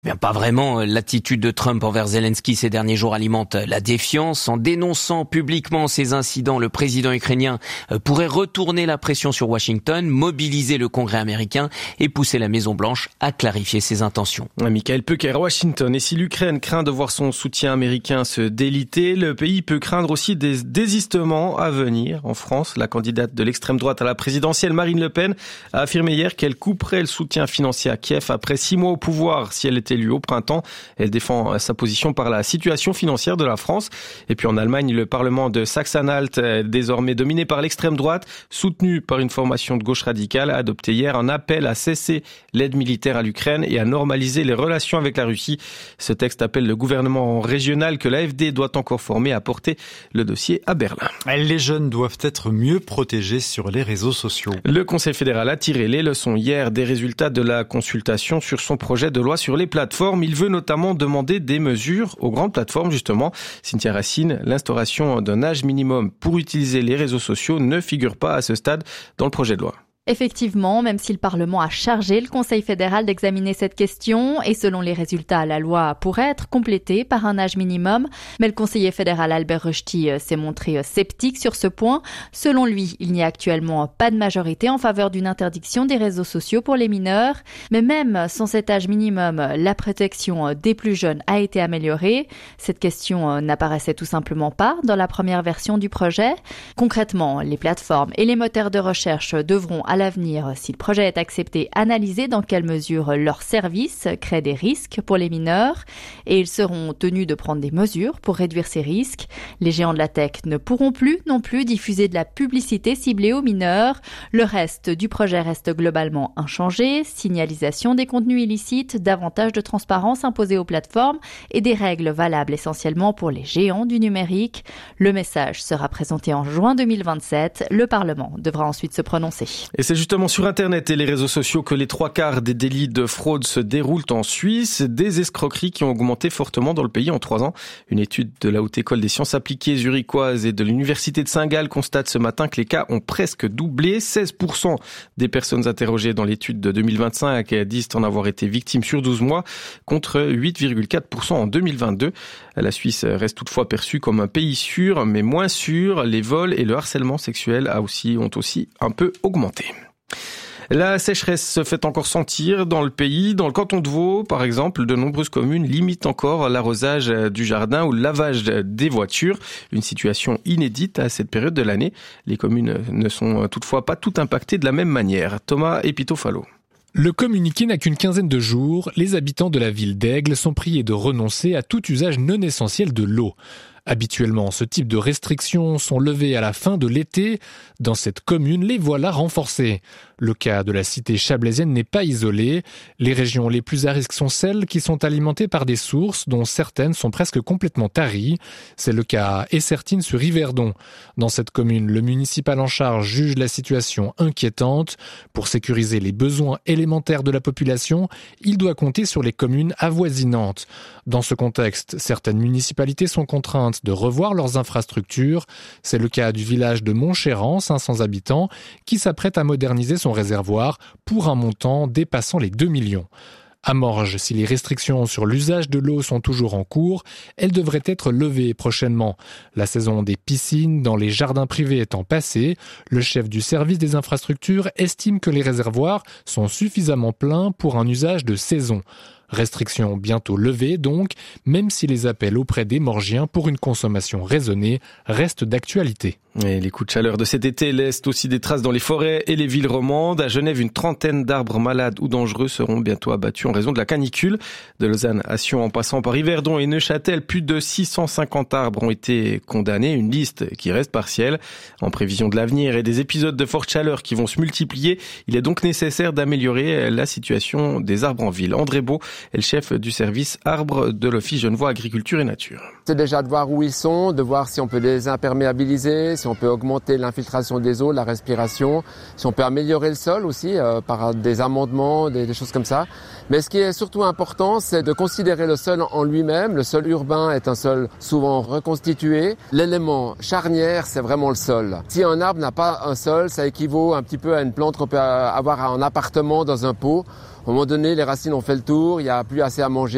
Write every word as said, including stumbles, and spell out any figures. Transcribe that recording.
Bien, pas vraiment. L'attitude de Trump envers Zelensky ces derniers jours alimente la défiance. En dénonçant publiquement ces incidents, le président ukrainien pourrait retourner la pression sur Washington, mobiliser le Congrès américain et pousser la Maison-Blanche à clarifier ses intentions. Michael Peucker, Washington. Et si l'Ukraine craint de voir son soutien américain se déliter, le pays peut craindre aussi des désistements à venir. En France, la candidate de l'extrême droite à la présidentielle, Marine Le Pen, a affirmé hier qu'elle couperait le soutien financier à Kiev après six mois au pouvoir si elle était élue au printemps. Elle défend sa position par la situation financière de la France. Et puis en Allemagne, le parlement de Saxe-Anhalt, désormais dominé par l'extrême droite, soutenu par une formation de gauche radicale, a adopté hier un appel à cesser l'aide militaire à l'Ukraine et à normaliser les relations avec la Russie. Ce texte appelle le gouvernement régional que l'A F D doit encore former à porter le dossier à Berlin. Les jeunes doivent être mieux protégés sur les réseaux sociaux. Le Conseil fédéral a tiré les leçons hier des résultats de la consultation sur son projet de loi sur les plateformes. Il veut notamment demander des mesures aux grandes plateformes, justement. Cynthia Racine, l'instauration d'un âge minimum pour utiliser les réseaux sociaux ne figure pas à ce stade dans le projet de loi. Effectivement, même si le Parlement a chargé le Conseil fédéral d'examiner cette question et selon les résultats, la loi pourrait être complétée par un âge minimum, mais le conseiller fédéral Albert Rushti s'est montré sceptique sur ce point. Selon lui, il n'y a actuellement pas de majorité en faveur d'une interdiction des réseaux sociaux pour les mineurs, mais même sans cet âge minimum, la protection des plus jeunes a été améliorée. Cette question n'apparaissait tout simplement pas dans la première version du projet. Concrètement, les plateformes et les moteurs de recherche devront à l'avenir, si le projet est accepté, analyser dans quelle mesure leurs services créent des risques pour les mineurs et ils seront tenus de prendre des mesures pour réduire ces risques. Les géants de la tech ne pourront plus non plus diffuser de la publicité ciblée aux mineurs. Le reste du projet reste globalement inchangé. Signalisation des contenus illicites, davantage de transparence imposée aux plateformes et des règles valables essentiellement pour les géants du numérique. Le message sera présenté en juin deux mille vingt-sept. Le Parlement devra ensuite se prononcer. Et c'est justement sur Internet et les réseaux sociaux que les trois quarts des délits de fraude se déroulent en Suisse. Des escroqueries qui ont augmenté fortement dans le pays en trois ans. Une étude de la Haute École des Sciences Appliquées zurichoise et de l'Université de Saint-Gall constate ce matin que les cas ont presque doublé. seize pour cent des personnes interrogées dans l'étude de deux mille vingt-cinq disent en avoir été victimes sur douze mois, contre huit virgule quatre pour cent en deux mille vingt-deux. La Suisse reste toutefois perçue comme un pays sûr, mais moins sûr. Les vols et le harcèlement sexuel a aussi, ont aussi un peu augmenté. La sécheresse se fait encore sentir dans le pays. Dans le canton de Vaud, par exemple, de nombreuses communes limitent encore l'arrosage du jardin ou le lavage des voitures. Une situation inédite à cette période de l'année. Les communes ne sont toutefois pas toutes impactées de la même manière. Thomas Epitofalo. Le communiqué n'a qu'une quinzaine de jours. Les habitants de la ville d'Aigle sont priés de renoncer à tout usage non essentiel de l'eau. Habituellement, ce type de restrictions sont levées à la fin de l'été. Dans cette commune, les voilà renforcées. Le cas de la cité chablaisienne n'est pas isolé. Les régions les plus à risque sont celles qui sont alimentées par des sources dont certaines sont presque complètement taries. C'est le cas à Essertine sur Yverdon. Dans cette commune, le municipal en charge juge la situation inquiétante. Pour sécuriser les besoins élémentaires de la population, il doit compter sur les communes avoisinantes. Dans ce contexte, certaines municipalités sont contraintes de revoir leurs infrastructures. C'est le cas du village de Montchéran, cinq cents habitants, qui s'apprête à moderniser son réservoir pour un montant dépassant les deux millions. À Morges, si les restrictions sur l'usage de l'eau sont toujours en cours, elles devraient être levées prochainement. La saison des piscines dans les jardins privés étant passée, le chef du service des infrastructures estime que les réservoirs sont suffisamment pleins pour un usage de saison. Restrictions bientôt levées donc, même si les appels auprès des Morgiens pour une consommation raisonnée restent d'actualité. Et les coups de chaleur de cet été laissent aussi des traces dans les forêts et les villes romandes. À Genève, une trentaine d'arbres malades ou dangereux seront bientôt abattus en raison de la canicule. De Lausanne à Sion en passant par Yverdon et Neuchâtel, plus de six cent cinquante arbres ont été condamnés. Une liste qui reste partielle. En prévision de l'avenir et des épisodes de forte chaleur qui vont se multiplier, il est donc nécessaire d'améliorer la situation des arbres en ville. André Beau est le chef du service arbres de l'Office genevois agriculture et nature. C'est déjà de voir où ils sont, de voir si on peut les imperméabiliser, si on peut augmenter l'infiltration des eaux, la respiration, si on peut améliorer le sol aussi euh, par des amendements, des, des choses comme ça. Mais ce qui est surtout important, c'est de considérer le sol en lui-même. Le sol urbain est un sol souvent reconstitué. L'élément charnière, c'est vraiment le sol. Si un arbre n'a pas un sol, ça équivaut un petit peu à une plante qu'on peut avoir en appartement dans un pot. À un moment donné, les racines ont fait le tour, il n'y a plus assez à manger.